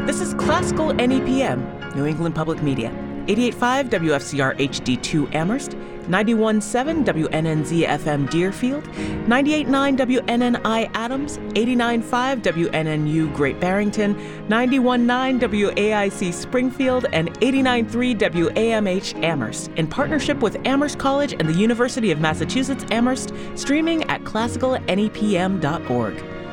This is Classical NEPM, New England Public Media. 88.5 WFCR HD2 Amherst, 91.7 WNNZ FM Deerfield, 98.9 WNNI Adams, 89.5 WNNU Great Barrington, 91.9 WAIC Springfield, and 89.3 WAMH Amherst, in partnership with Amherst College and the University of Massachusetts Amherst, streaming at classicalnepm.org.